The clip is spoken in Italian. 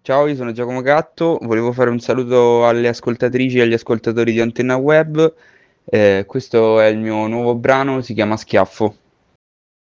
Ciao, io sono Giacomo Gatto, volevo fare un saluto alle ascoltatrici e agli ascoltatori di Antenna Web. Questo è il mio nuovo brano, si chiama Schiaffo.